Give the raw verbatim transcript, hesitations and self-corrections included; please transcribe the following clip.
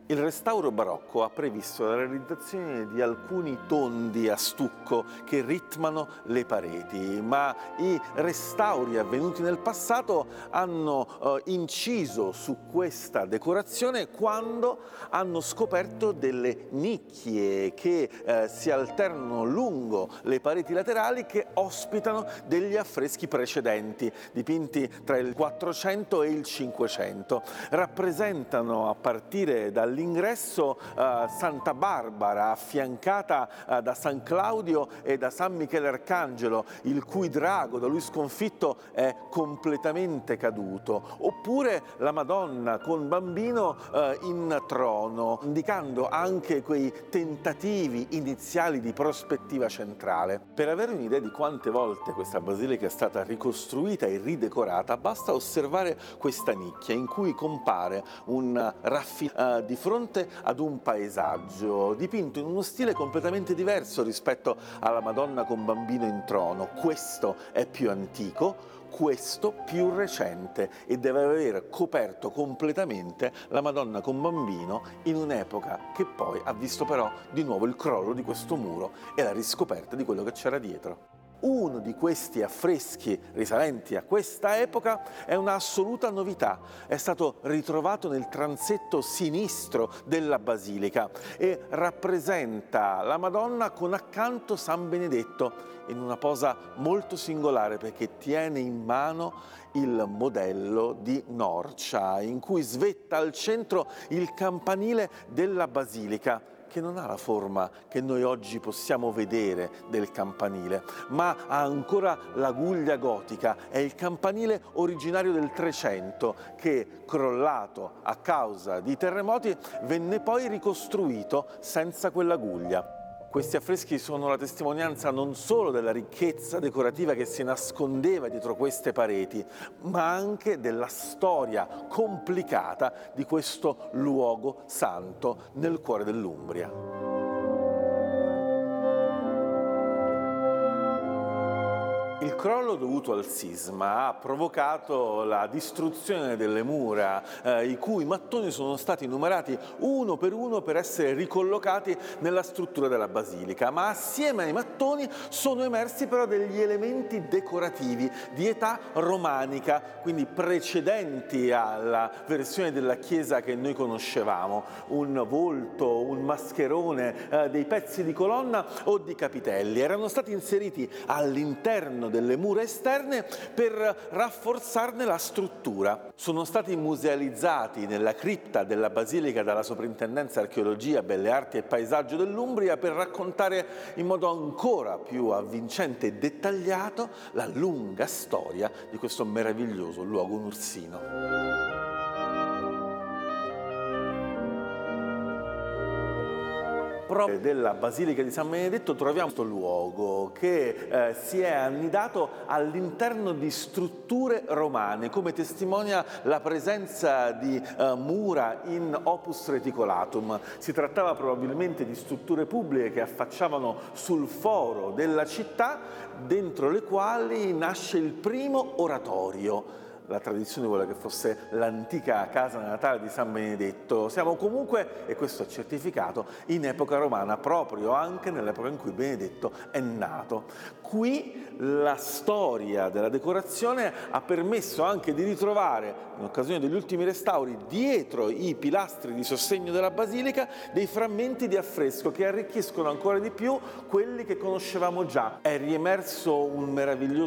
Il restauro barocco ha previsto la realizzazione di alcuni tondi a stucco che ritmano le pareti, ma i restauri avvenuti nel passato hanno eh, inciso su questa decorazione quando hanno scoperto delle nicchie che eh, si alternano lungo le pareti laterali che ospitano degli affreschi precedenti, dipinti tra il quattrocento e il cinquecento. Rappresentano a partire dall'ingresso uh, Santa Barbara, affiancata uh, da San Claudio e da San Michele Arcangelo, il cui drago da lui sconfitto è completamente caduto, oppure la Madonna con bambino uh, in trono, indicando anche quei tentativi iniziali di prospettiva centrale. Per avere un'idea di quante volte questa basilica è stata ricostruita e ridecorata, basta osservare questa nicchia in cui compare un raffinato uh, di fronte ad un paesaggio dipinto in uno stile completamente diverso rispetto alla Madonna con bambino in trono. Questo è più antico, questo più recente, e deve aver coperto completamente la Madonna con bambino in un'epoca che poi ha visto però di nuovo il crollo di questo muro e la riscoperta di quello che c'era dietro. Uno di questi affreschi risalenti a questa epoca è un'assoluta novità. È stato ritrovato nel transetto sinistro della basilica e rappresenta la Madonna con accanto San Benedetto in una posa molto singolare, perché tiene in mano il modello di Norcia, in cui svetta al centro il campanile della basilica, che non ha la forma che noi oggi possiamo vedere del campanile, ma ha ancora la guglia gotica. È il campanile originario del Trecento che, crollato a causa di terremoti, venne poi ricostruito senza quella guglia. Questi affreschi sono la testimonianza non solo della ricchezza decorativa che si nascondeva dietro queste pareti, ma anche della storia complicata di questo luogo santo nel cuore dell'Umbria. Il crollo dovuto al sisma ha provocato la distruzione delle mura, eh, i cui mattoni sono stati numerati uno per uno per essere ricollocati nella struttura della basilica, ma assieme ai mattoni sono emersi però degli elementi decorativi di età romanica, quindi precedenti alla versione della chiesa che noi conoscevamo: un volto, un mascherone, eh, dei pezzi di colonna o di capitelli. Erano stati inseriti all'interno delle mura esterne per rafforzarne la struttura. Sono stati musealizzati nella cripta della Basilica dalla Soprintendenza Archeologia, Belle Arti e Paesaggio dell'Umbria per raccontare in modo ancora più avvincente e dettagliato la lunga storia di questo meraviglioso luogo nursino. Proprio della Basilica di San Benedetto troviamo questo luogo che eh, si è annidato all'interno di strutture romane, come testimonia la presenza di eh, mura in opus reticolatum. Si trattava probabilmente di strutture pubbliche che affacciavano sul foro della città, dentro le quali nasce il primo oratorio. La tradizione vuole che fosse l'antica casa natale di San Benedetto. Siamo comunque, e questo è certificato, in epoca romana, proprio anche nell'epoca in cui Benedetto è nato. Qui la storia della decorazione ha permesso anche di ritrovare, in occasione degli ultimi restauri, dietro i pilastri di sostegno della basilica, dei frammenti di affresco che arricchiscono ancora di più quelli che conoscevamo già. È riemerso un meraviglioso